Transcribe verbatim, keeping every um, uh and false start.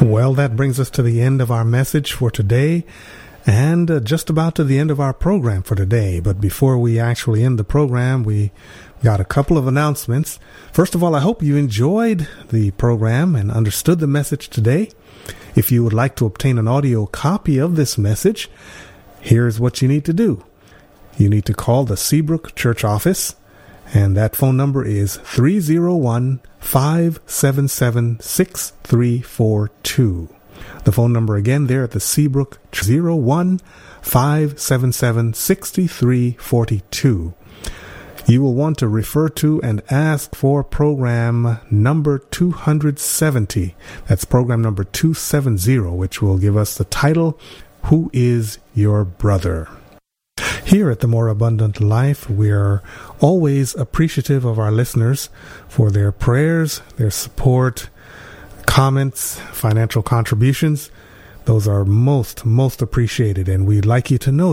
Well, that brings us to the end of our message for today, and uh, just about to the end of our program for today. But before we actually end the program, we got a couple of announcements. First of all, I hope you enjoyed the program and understood the message today. If you would like to obtain an audio copy of this message, here's what you need to do. You need to call the Seabrook Church office, and that phone number is three oh one, five seven seven, six three four two. The phone number again there at the Seabrook, zero one, five seven seven, six three four two. You will want to refer to and ask for program number two seventy. That's program number two seventy, which will give us the title, Who is Your Brother? Here at The More Abundant Life, we are always appreciative of our listeners for their prayers, their support, comments, financial contributions. Those are most, most appreciated, and we'd like you to know